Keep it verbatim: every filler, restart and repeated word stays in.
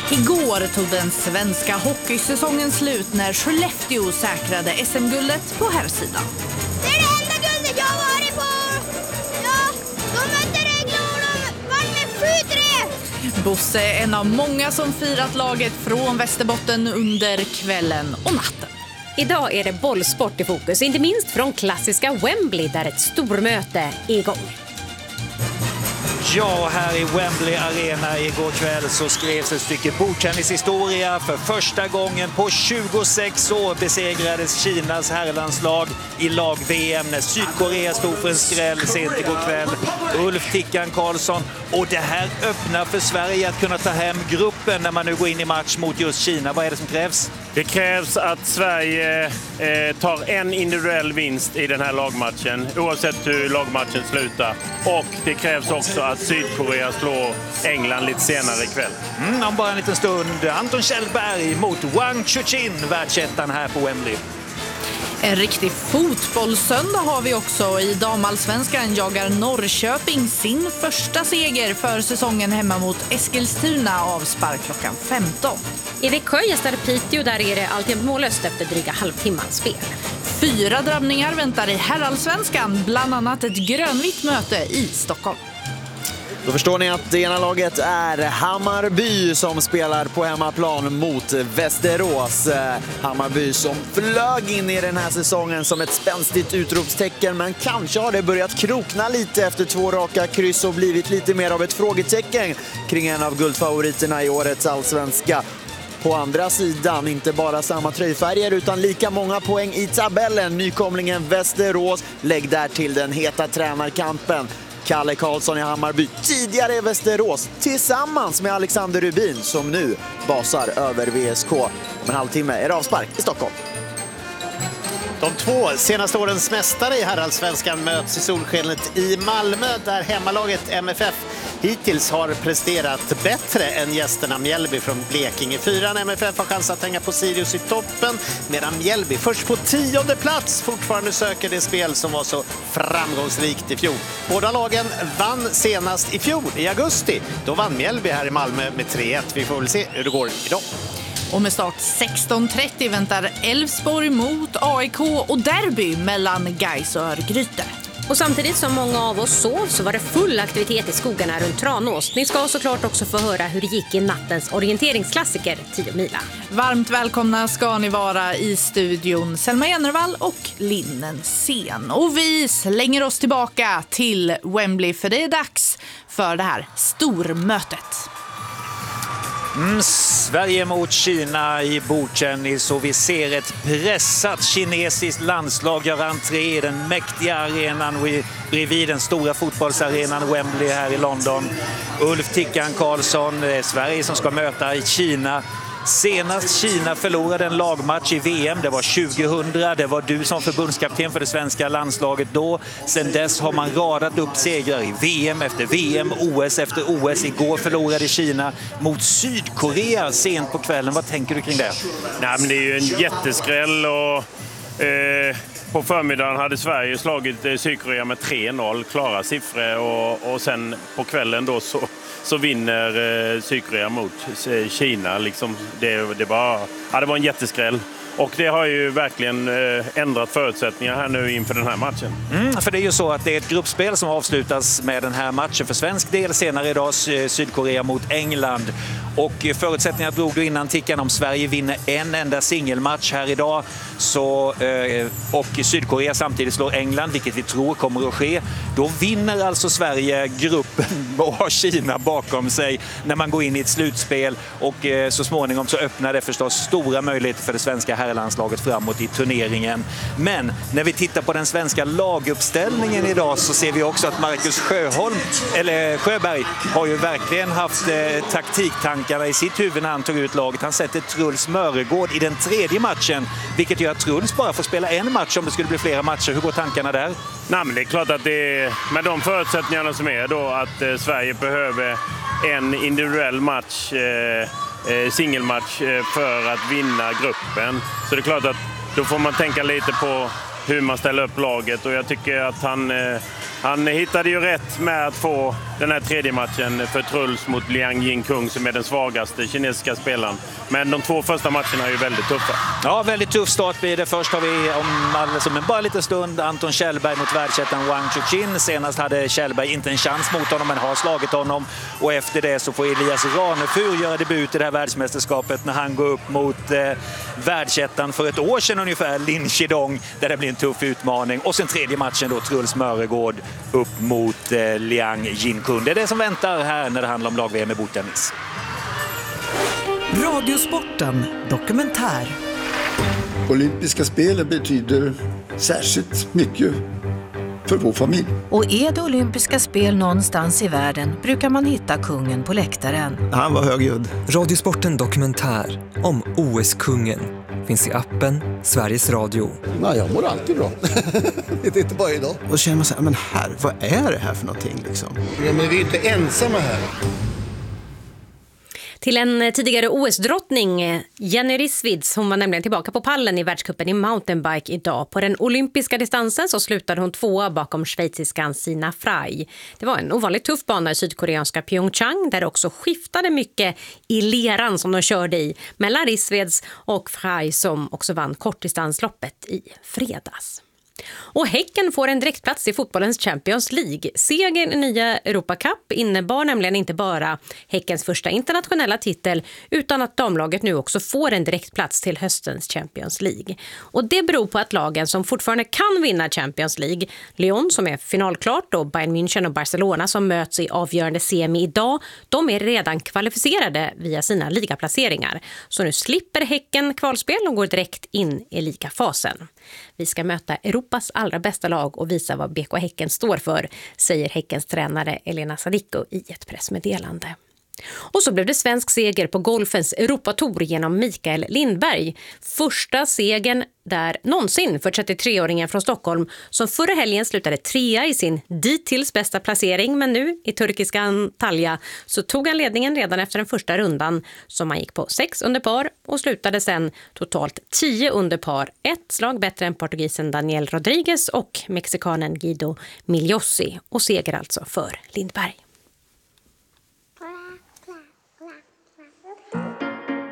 Igår tog den svenska hockeysäsongen slut när Skellefteå säkrade S M-guldet på herrsidan. Det är det enda guldet jag har varit på! Ja, de mötte Rögle och de vann med sju tre! Bosse är en av många som firat laget från Västerbotten under kvällen och natten. Idag är det bollsport i fokus, inte minst från klassiska Wembley där ett stormöte är igång. Ja, här i Wembley Arena igår kväll så skrevs ett stycke bordtennishistoria. För första gången på tjugosex år besegrades Kinas herrlandslag i lag-V M när Sydkorea stod för en skräll sent igår kväll. Ulf Tickan Karlsson. Och det här öppnar för Sverige att kunna ta hem gruppen när man nu går in i match mot just Kina. Vad är det som krävs? Det krävs att Sverige eh, tar en individuell vinst i den här lagmatchen, oavsett hur lagmatchen slutar. Och det krävs också att Sydkorea slår England lite senare ikväll. Mm, om bara en liten stund. Anton Kjellberg mot Wang Chuqin, världsettan här på Wembley. En riktig fotbollssöndag har vi också. I damallsvenskan jagar Norrköping sin första seger för säsongen hemma mot Eskilstuna avspark klockan femton. I Växjö gästar Piteå, där är det alltid mållöst efter dryga halvtimmans spel. Fyra drabbningar väntar i herrallsvenskan, bland annat ett grönvitt möte i Stockholm. Då förstår ni att det ena laget är Hammarby som spelar på hemmaplan mot Västerås. Hammarby som flög in i den här säsongen som ett spänstigt utropstecken, men kanske har det börjat krokna lite efter två raka kryss och blivit lite mer av ett frågetecken kring en av guldfavoriterna i årets allsvenska. På andra sidan inte bara samma tröjfärger utan lika många poäng i tabellen. Nykomlingen Västerås, lägg där till den heta tränarkampen. Kalle Karlsson i Hammarby, tidigare i Västerås, tillsammans med Alexander Rubin som nu basar över V S K. Om en halvtimme är det avspark i Stockholm. De två senaste årens mästare i herrallsvenskan möts i solskenet i Malmö, där hemmalaget M F F hittills har presterat bättre än gästerna Mjällby från Blekinge. Fyran M F F har chans att hänga på Sirius i toppen, medan Mjällby först på tionde plats fortfarande söker det spel som var så framgångsrikt i fjol. Båda lagen vann senast i fjol, i augusti. Då vann Mjällby här i Malmö med tre ett. Vi får väl se hur det går idag. Och med start sexton trettio väntar Elfsborg mot A I K och derby mellan Gais och Örgryte. Och samtidigt som många av oss sov så var det full aktivitet i skogarna runt Tranås. Ni ska såklart också få höra hur det gick i nattens orienteringsklassiker tio mila. Varmt välkomna ska ni vara i studion Selma Jennervall och Linnen Sen. Och vi slänger oss tillbaka till Wembley för det är dags för det här stormötet. Mm, Sverige mot Kina i bordtennis och vi ser ett pressat kinesiskt landslag göra entré i den mäktiga arenan bredvid den stora fotbollsarenan Wembley här i London. Ulf Tickan Karlsson, det är Sverige som ska möta i Kina. Senast Kina förlorade en lagmatch i V M, det var tjugohundra. Det var du som förbundskapten för det svenska landslaget då. Sen dess har man radat upp segrar i V M efter V M, O S efter O S. Igår förlorade Kina mot Sydkorea sent på kvällen. Vad tänker du kring det? Nej, men det är ju en jätteskräll och eh, på förmiddagen hade Sverige slagit eh, Sydkorea med tre noll, klara siffror och, och sen på kvällen då så så vinner eh, Sydkorea mot eh, Kina. Liksom, det, det, var, ja, det var en jätteskräll. Och det har ju verkligen eh, ändrat förutsättningar här nu inför den här matchen. Mm, för det är ju så att det är ett gruppspel som avslutas med den här matchen för svensk del. Senare idag Sydkorea mot England. Och förutsättningarna drog du innan Tickan om Sverige vinner en enda singelmatch här idag. Så, eh, och Sydkorea samtidigt slår England, vilket vi tror kommer att ske. Då vinner alltså Sverige gruppen och har Kina bakom sig när man går in i ett slutspel. Och eh, så småningom så öppnar det förstås stora möjligheter för det svenska herrlandslaget framåt i turneringen. Men när vi tittar på den svenska laguppställningen idag så ser vi också att Marcus Sjöholm, eller Sjöberg har ju verkligen haft eh, taktiktankarna i sitt huvud när han tog ut laget. Han sätter Truls Mörregård i den tredje matchen, vilket gör att Truls bara får spela en match om det skulle bli flera matcher. Hur går tankarna där? Nej, men det är klart att det är med de förutsättningarna som är då att eh, Sverige behöver en individuell match, eh, eh, singelmatch eh, för att vinna gruppen. Så det är klart att då får man tänka lite på hur man ställer upp laget och jag tycker att han, eh, han hittade ju rätt med att få den här tredje matchen för Truls mot Liang Jinkung som är den svagaste kinesiska spelaren. Men de två första matcherna är ju väldigt tuffa. Ja, väldigt tuff start blir det. Först har vi om alltså, men bara lite stund Anton Kjellberg mot världsettan Wang Chuqin. Senast hade Kjellberg inte en chans mot honom men har slagit honom. Och efter det så får Elias Ranefur göra debut i det här världsmästerskapet när han går upp mot eh, världsettan för ett år sedan ungefär, Lin Chidong, där det blir en tuff utmaning. Och sen tredje matchen då Truls Mörregård upp mot eh, Liang Jinkung. Det är det som väntar här när det handlar om lag-V M i bordtennis. Radiosporten dokumentär. Olympiska spel betyder särskilt mycket för vår familj. Och är det olympiska spel någonstans i världen brukar man hitta kungen på läktaren. Han var högljudd. Radiosporten dokumentär om O S-kungen finns i appen Sveriges Radio. Nej, jag mår alltid bra. Det är inte bara idag. Och då känner man så här, men här, vad är det här för någonting liksom? Ja, men vi är inte ensamma här. Till en tidigare O S-drottning, Jenny Rissvids, hon var nämligen tillbaka på pallen i världscupen i mountainbike idag. På den olympiska distansen så slutade hon tvåa bakom schweiziskan Sina Frey. Det var en ovanligt tuff bana i sydkoreanska Pyeongchang där det också skiftade mycket i leran som de körde i mellan Rissvids och Frey som också vann kortdistansloppet i fredags. Och Häcken får en direktplats i fotbollens Champions League. Segern i nya Europa Cup innebar nämligen inte bara Häckens första internationella titel utan att damlaget nu också får en direktplats till höstens Champions League. Och det beror på att lagen som fortfarande kan vinna Champions League, Lyon som är finalklart och Bayern München och Barcelona som möts i avgörande semi idag, de är redan kvalificerade via sina ligaplaceringar. Så nu slipper Häcken kvalspel och går direkt in i ligafasen. Vi ska möta Europas allra bästa lag och visa vad B K Häcken står för, säger Häckens tränare Elena Sadiko i ett pressmeddelande. Och så blev det svensk seger på golfens Europatour genom Mikael Lindberg. Första segern där någonsin för trettiotreåringen från Stockholm som förra helgen slutade trea i sin dittills bästa placering. Men nu i turkiska Antalya så tog han ledningen redan efter den första rundan som han gick på sex under par och slutade sen totalt tio under par. Ett slag bättre än portugisen Daniel Rodriguez och mexikanen Guido Migliossi och seger alltså för Lindberg.